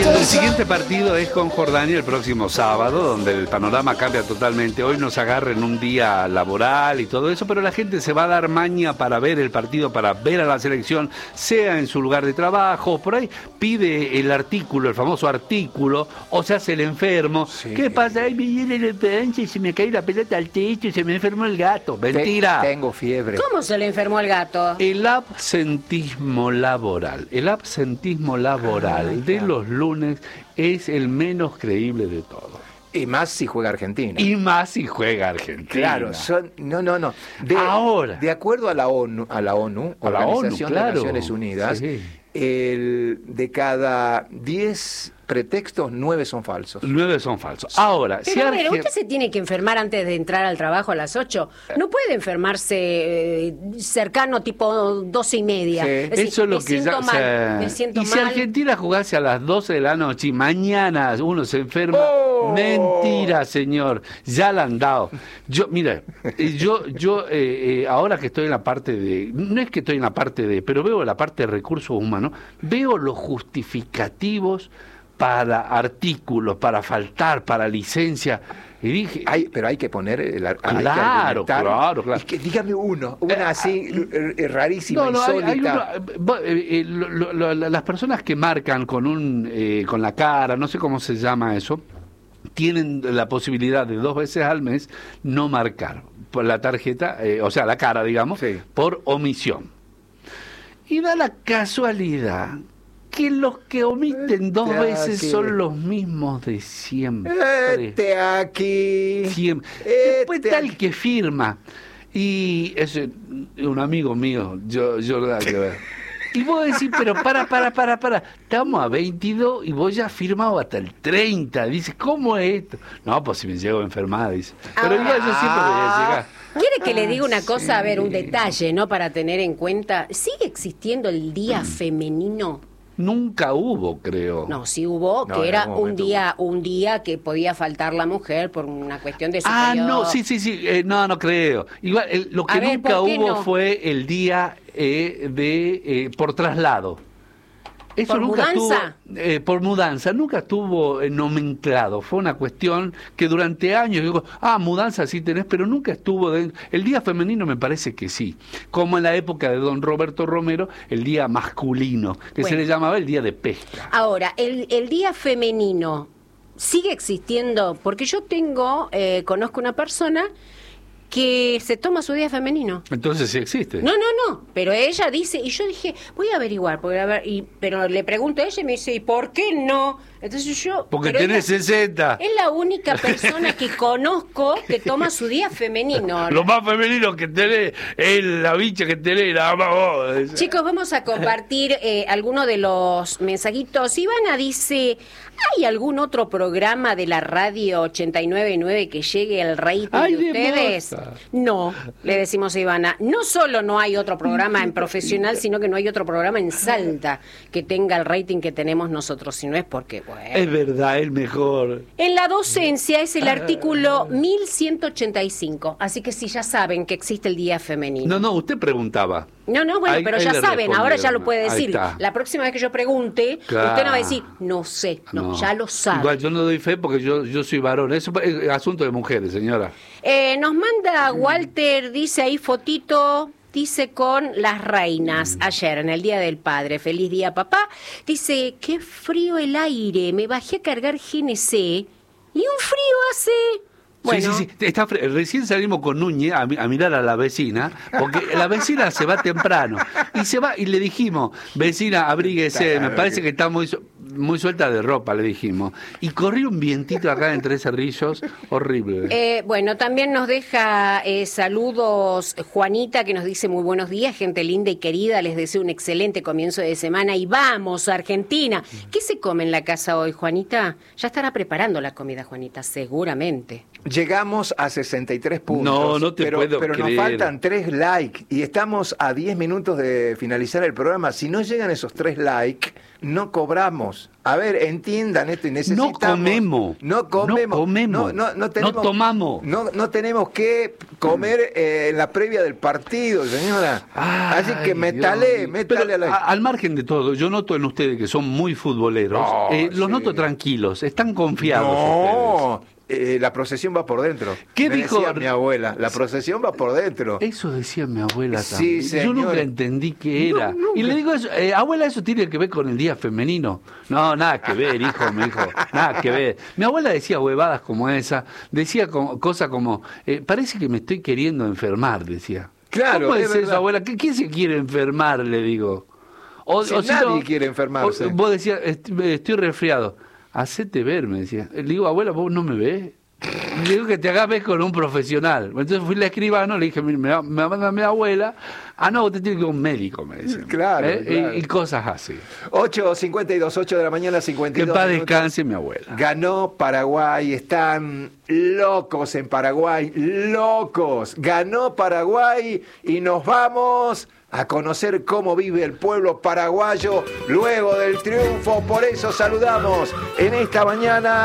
Y el siguiente partido es con Jordania el próximo sábado, donde el panorama cambia totalmente. Hoy nos agarra en un día laboral y todo eso, pero la gente se va a dar maña para ver el partido, para ver a la selección, sea en su lugar de trabajo, por ahí pide el artículo, el famoso artículo, o se hace el enfermo. Sí. ¿Qué pasa? Ay, me viene la pancha y se me cae la pelota al techo y se me enfermó el gato. Mentira. Tengo fiebre. ¿Cómo se le enfermó el gato? El absentismo laboral. El absentismo laboral de los lunes es el menos creíble de todo. Y más si juega Argentina. Y más si juega Argentina. Claro, no. Ahora. De acuerdo a la ONU, Organización de Naciones Unidas, sí. De cada 10 pretextos, 9 son falsos. 9 son falsos. Ahora, pero usted se tiene que enfermar antes de entrar al trabajo a las 8. No puede enfermarse cercano, tipo 12:30. Sí. Es decir, eso es lo que ya me siento y mal. si Argentina jugase a las 12 de la noche y mañana uno se enferma, mentira, señor, ya la han dado. Yo ahora que estoy en la parte de, no es que estoy en la parte de, pero veo la parte de recursos humanos, veo los justificativos para artículos, para faltar, para licencia. Y dije, pero hay que poner claro. Es que dígame una así rarísima, insólita. Las personas que marcan con la cara, no sé cómo se llama eso, tienen la posibilidad de 2 veces al mes no marcar por la tarjeta, o sea, la cara, digamos, sí, por omisión. Y da la casualidad que los que omiten 2 veces son los mismos de siempre. Aquí. Siempre. Después está el que firma. Y es un amigo mío, yo nada que ver. Y vos decís, pero para. Estamos a 22 y vos ya has firmado hasta el 30. Dice, ¿cómo es esto? No, pues si me llego enfermada, dice. Pero igual yo siempre voy a llegar. ¿Quiere que le diga una cosa? A ver, un detalle, ¿no? Para tener en cuenta. ¿Sigue existiendo el día femenino? Nunca hubo, creo. No, sí hubo, que era un día que podía faltar la mujer por una cuestión de su periodo. No, sí, no creo. Igual, lo que nunca hubo fue el día por traslado. Eso ¿Por nunca mudanza? Por mudanza, nunca estuvo nomenclado. Fue una cuestión que durante años, digo, mudanza sí tenés, pero nunca estuvo dentro. El día femenino me parece que sí. Como en la época de don Roberto Romero, el día masculino, que se le llamaba el día de pesca. Ahora, el día femenino sigue existiendo, porque yo conozco una persona que se toma su día femenino. Entonces sí existe. No, pero ella dice, y yo dije, voy a averiguar, pero le pregunto a ella y me dice, ¿y por qué no? Entonces porque tenés 60. Es la única persona que conozco que toma su día femenino. Lo más femenino que tenés es la bicha que tenés, nada más vos. Chicos, vamos a compartir algunos de los mensajitos. Ivana dice, ¿hay algún otro programa de la radio 89.9 que llegue al rating de ustedes? No, le decimos a Ivana, no solo no hay otro programa en profesional, sino que no hay otro programa en Salta que tenga el rating que tenemos nosotros, si no es porque, bueno. Es verdad, el mejor. En la docencia es el artículo 1185, así que sí, ya saben que existe el día femenino. No, usted preguntaba. No, bueno, pero ya saben, ahora ya lo puede decir. La próxima vez que yo pregunte, claro, usted no va a decir, no sé, no, ya lo sabe. Igual yo no doy fe porque yo soy varón, eso es asunto de mujeres, señora. Nos manda Walter, dice ahí fotito, dice con las reinas, ayer en el Día del Padre, feliz día papá, dice, qué frío el aire, me bajé a cargar GNC y un frío hace... Bueno. Sí. Recién salimos con Núñez a mirar a la vecina, porque la vecina se va temprano. Y se va, y le dijimos, vecina, abríguese, me parece que está muy suelta de ropa, le dijimos. Y corrió un vientito acá en Tres Cerrillos, horrible. Bueno, también nos deja saludos Juanita, que nos dice muy buenos días, gente linda y querida, les deseo un excelente comienzo de semana y vamos, Argentina. ¿Qué se come en la casa hoy, Juanita? Ya estará preparando la comida, Juanita, seguramente. Llegamos a 63 puntos. No te puedo pero creer. nos faltan 3 likes y estamos a 10 minutos de finalizar el programa. Si no llegan esos 3 likes, no cobramos. A ver, entiendan esto y necesitamos... No comemos. No tomamos. No tenemos que comer en la previa del partido, señora. Así que métale a la... Al margen de todo, yo noto en ustedes que son muy futboleros, los noto tranquilos, están confiados ustedes. La procesión va por dentro. ¿Qué dijo decía mi abuela? La procesión va por dentro. Eso decía mi abuela también. Sí, yo nunca entendí qué era. Y le digo, abuela, ¿eso tiene que ver con el día femenino? No, nada que ver, hijo, me dijo. Nada que ver. Mi abuela decía huevadas como esa, decía cosas como, parece que me estoy queriendo enfermar, decía. Claro, ¿cómo es eso, abuela? ¿Quién se quiere enfermar? Le digo. Nadie quiere enfermarse. Vos decías, estoy resfriado. Hacete ver, me decía. Le digo, abuela, ¿vos no me ves? Le digo que te hagas ver con un profesional. Entonces fui al escribano, le dije, me manda mi abuela. No, usted tiene que ir a un médico, me dice. Claro. Y cosas así. 8:52, 8 de la mañana, 52 Que en paz minutos. descanse mi abuela. Ganó Paraguay, están locos en Paraguay, locos. Ganó Paraguay y nos vamos a conocer cómo vive el pueblo paraguayo luego del triunfo. Por eso saludamos en esta mañana